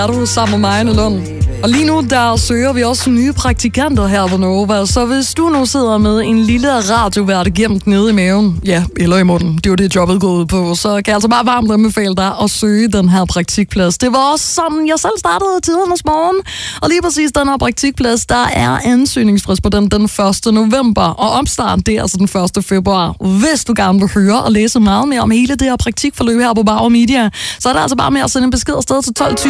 Er du sammen med mig, Anne Lund? Og lige nu, der søger vi også nye praktikanter her på Nova. Så hvis du nu sidder med en lille radiovært gemt nede i maven, ja, eller i munden, det er jo det, jobbet går ud på, så kan jeg altså bare varmt anbefale dig at søge den her praktikplads. Det var også sådan, jeg selv startede tidernes morgen. Og lige præcis den her praktikplads, der er ansøgningsfrist på den 1. november. Og opstart, det er altså den 1. februar. Hvis du gerne vil høre og læse meget mere om hele det her praktikforløb her på Bauer Media, så er det altså bare med at sende en besked afsted til 12:20.